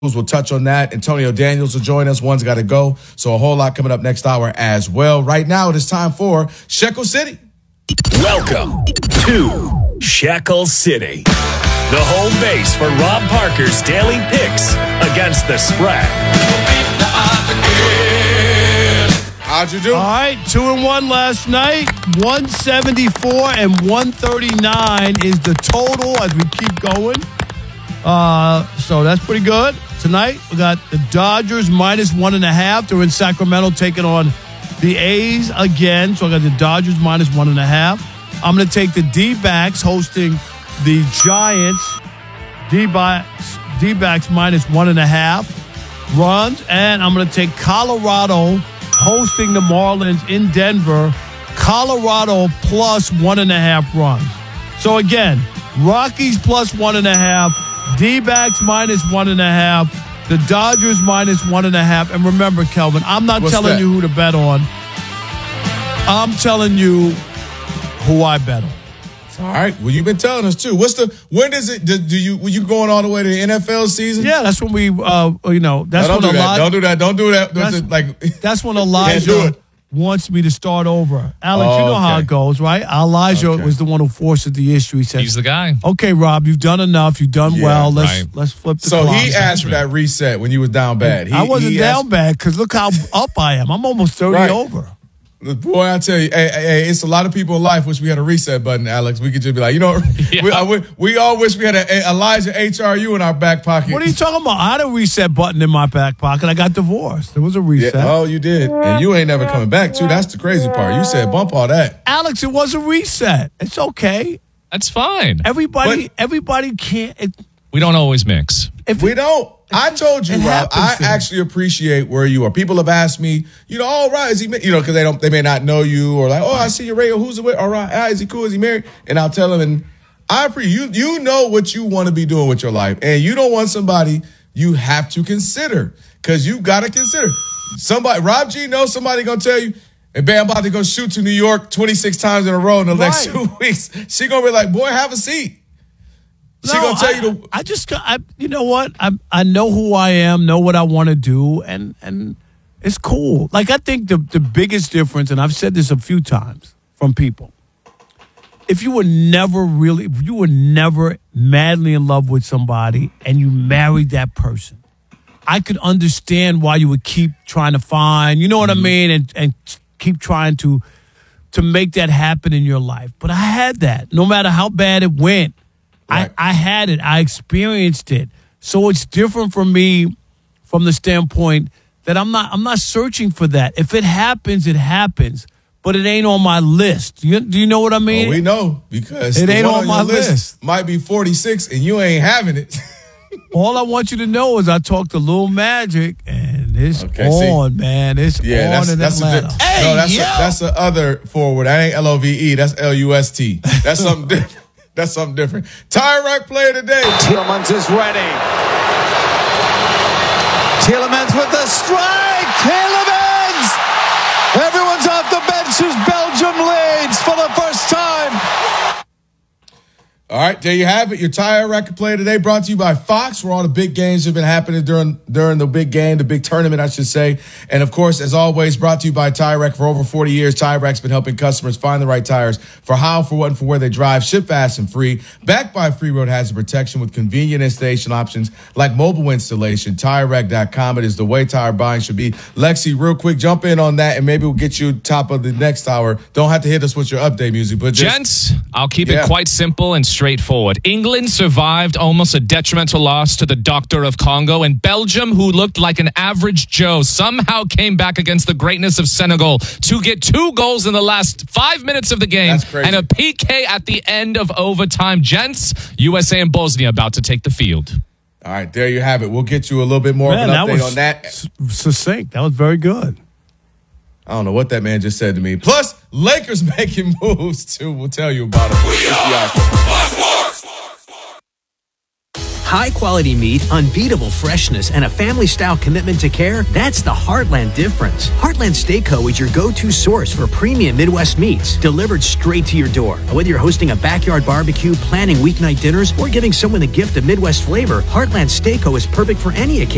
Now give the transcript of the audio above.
We'll touch on that. Antonio Daniels will join us. One's got to go. So a whole lot coming up next hour as well. Right now, it is time for Shekel City. Welcome to Shekel City, the home base for Rob Parker's daily picks against the spread. How'd you do? All right, 2-1 last night. 174 and 139 is the total as we keep going. So that's pretty good. Tonight, we got the Dodgers minus 1.5. They're in Sacramento taking on the A's again. So I got the Dodgers minus 1.5. I'm going to take the D-backs hosting the Giants. D-backs minus 1.5 runs. And I'm going to take Colorado hosting the Marlins in Denver. Colorado plus 1.5 runs. So again, Rockies plus 1.5. D-backs minus 1.5. The Dodgers minus 1.5. And remember, Kelvin, I'm not telling you who to bet on. I'm telling you who I bet on. All right. Well, you've been telling us too. When does it? Were you going all the way to the NFL season? Yeah, that's when we. That's when Elijah. Don't do that. That's when Elijah wants me to start over. Alex, you know how it goes, right? Elijah was the one who forces the issue. He said, he's the guy. Okay, Rob, you've done enough. You've done well. Let's flip the clock. So he asked for that reset when you was down bad. I wasn't down bad because look how up I am. I'm almost 30 over. Boy, I tell you, hey, it's a lot of people in life wish we had a reset button, Alex. We could just be like, we all wish we had an Elijah HRU in our back pocket. What are you talking about? I had a reset button in my back pocket. I got divorced. There was a reset. Yeah, oh, you did. And you ain't never coming back, too. That's the crazy part. You said bump all that. Alex, it was a reset. It's okay. That's fine. Everybody can't. We don't always mix. We don't. I told you, Rob, I actually appreciate where you are. People have asked me, right, is he, because they may not know you or like, I see your radio. Who's it with? All right. Is he cool? Is he married? And I'll tell them, and I appreciate you know what you want to be doing with your life. And you don't want somebody you have to consider because you got to consider somebody. Rob G knows somebody going to tell you, hey, babe, I'm about to go shoot to New York 26 times in a row in the next 2 weeks. She going to be like, boy, have a seat. She gonna tell you you know what? I know who I am, know what I want to do, and it's cool. Like I think the biggest difference, and I've said this a few times from people, if you were never madly in love with somebody and you married that person, I could understand why you would keep trying to find, you know what I mean, and keep trying to make that happen in your life. But I had that, no matter how bad it went. Right. I had it. I experienced it. So it's different for me from the standpoint that I'm not searching for that. If it happens, it happens. But it ain't on my list. Do you know what I mean? We know because it ain't on my list. Might be 46 and you ain't having it. All I want you to know is I talked to Lil Magic and it's on, man. It's on in Atlanta. That's the other forward. That ain't LOVE. That's LUST. That's something different. That's something different. Tire Rack player today. Tielemans is ready. Tielemans with the strike. Tielemans! Everyone's off the bench as Belgium leads for the first time. All right, there you have it. Your Tire Rack player today brought to you by Fox, where all the big games have been happening during the big game, the big tournament, I should say. And, of course, as always, brought to you by Tire Rack. For over 40 years, Tire Rack's been helping customers find the right tires for how, for what, and for where they drive. Ship fast and free. Backed by Free Road Hazard Protection with convenient installation options like mobile installation. TireRack.com. It is the way tire buying should be. Lexi, real quick, jump in on that, and maybe we'll get you top of the next hour. Don't have to hit us with your update music. But Gents, I'll keep it quite simple and straightforward. England survived almost a detrimental loss to the Doctor of Congo, and Belgium, who looked like an average Joe, somehow came back against the greatness of Senegal to get 2 goals in the last 5 minutes of the game and a PK at the end of overtime. Gents, USA and Bosnia about to take the field. All right, there you have it. We'll get you a little bit more of an update on that. Succinct. That was very good. I don't know what that man just said to me. Plus, Lakers making moves, too. We'll tell you about it. We are high-quality meat, unbeatable freshness, and a family-style commitment to care, that's the Heartland difference. Heartland Steak Co. is your go-to source for premium Midwest meats, delivered straight to your door. Whether you're hosting a backyard barbecue, planning weeknight dinners, or giving someone the gift of Midwest flavor, Heartland Steak Co. is perfect for any occasion.